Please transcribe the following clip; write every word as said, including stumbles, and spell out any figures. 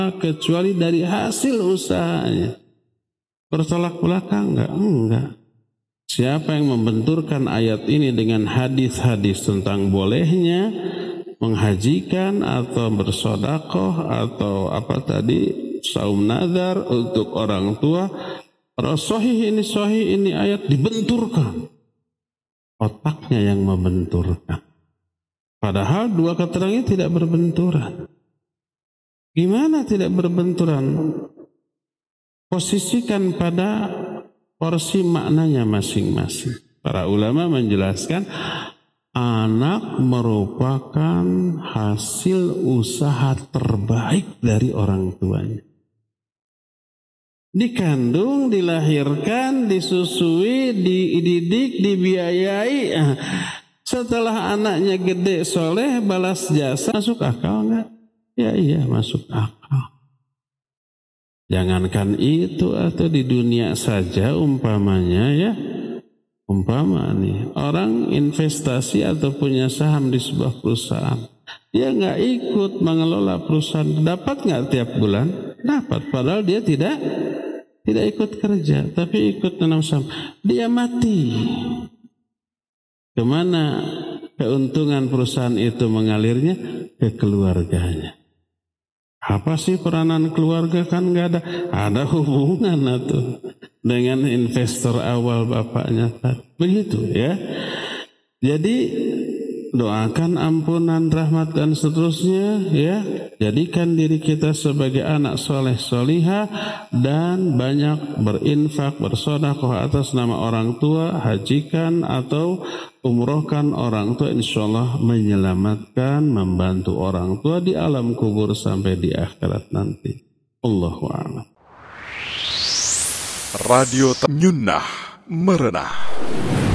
kecuali dari hasil usahanya. Bertolak belakang enggak? Enggak. Siapa yang membenturkan ayat ini dengan hadis-hadis tentang bolehnya menghajikan atau bersedekah atau apa tadi saum nazar untuk orang tua, kalau sahih ini sahih ini ayat dibenturkan. Otaknya yang membenturkan. Padahal dua keterangan ini tidak berbenturan. Gimana tidak berbenturan? Posisikan pada porsi maknanya masing-masing. Para ulama menjelaskan anak merupakan hasil usaha terbaik dari orang tuanya. Dikandung, dilahirkan, disusui, dididik, dibiayai. Setelah anaknya gede soleh, balas jasa, masuk akal enggak? Ya iya masuk akal. Jangankan itu atau di dunia saja umpamanya ya. Umpama nih, orang investasi atau punya saham di sebuah perusahaan. Dia nggak ikut mengelola perusahaan. Dapat nggak tiap bulan? Dapat. Padahal dia tidak tidak ikut kerja. Tapi ikut menanam saham. Dia mati. Kemana keuntungan perusahaan itu mengalirnya? Ke keluarganya. Apa sih peranan keluarga? Kan nggak ada. Ada hubungan itu dengan investor awal bapaknya. Begitu ya. Jadi doakan ampunan, rahmat dan seterusnya ya. Jadikan diri kita sebagai anak soleh solihah dan banyak berinfak, bersedekah atas nama orang tua, hajikan atau umrohkan orang tua, insyaallah menyelamatkan, membantu orang tua di alam kubur sampai di akhirat nanti. Allahu a'lam. Radio Nyunnah Merenah.